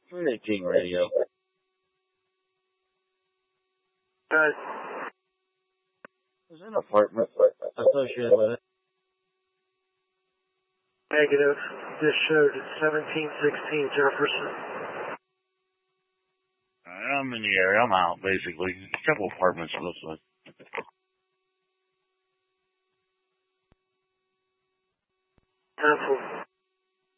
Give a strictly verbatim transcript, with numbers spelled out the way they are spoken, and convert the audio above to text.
three eighteen radio. Good. There's an apartment associated with it. Negative. This showed seventeen sixteen Jefferson. I'm in the area. I'm out, basically. A couple apartments, it looks like.